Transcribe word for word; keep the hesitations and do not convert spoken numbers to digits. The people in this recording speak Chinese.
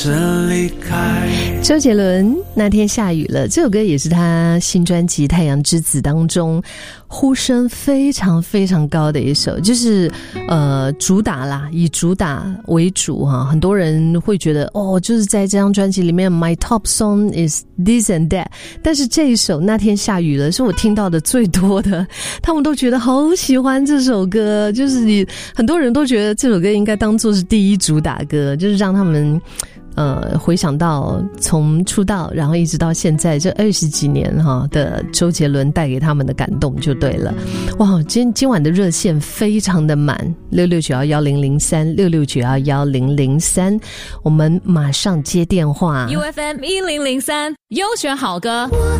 周杰伦那天下雨了，这首歌也是他新专辑《太阳之子》当中呼声非常非常高的一首，就是呃主打啦，以主打为主哈。很多人会觉得哦，就是在这张专辑里面 My top song is this and that， 但是这一首那天下雨了是我听到的最多的，他们都觉得好喜欢这首歌，就是你很多人都觉得这首歌应该当作是第一主打歌，就是让他们呃，回想到从出道然后一直到现在这二十几年哈的周杰伦带给他们的感动就对了。哇，今今晚的热线非常的满，六六九幺幺零零三六六九幺幺零零三，我们马上接电话。 U F M 一零零三优选好歌。我